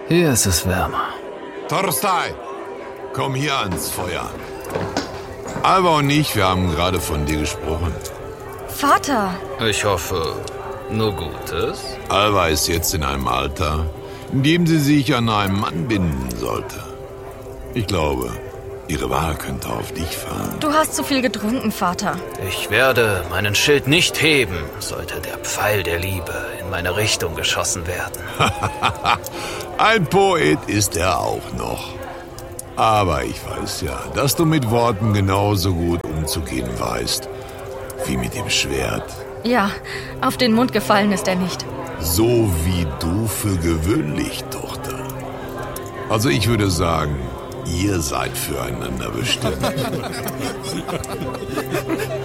Hier ist es wärmer. Torstein, komm hier ans Feuer. Alva und ich, wir haben gerade von dir gesprochen. Vater! Ich hoffe, nur Gutes. Alva ist jetzt in einem Alter, in dem sie sich an einen Mann binden sollte. Ich glaube, ihre Wahl könnte auf dich fallen. Du hast zu viel getrunken, Vater. Ich werde meinen Schild nicht heben, sollte der Pfeil der Liebe in meine Richtung geschossen werden. Ein Poet ist er auch noch. Aber ich weiß ja, dass du mit Worten genauso gut umzugehen weißt, wie mit dem Schwert. Ja, auf den Mund gefallen ist er nicht. So wie du für gewöhnlich, Tochter. Also ich würde sagen, ihr seid füreinander bestimmt.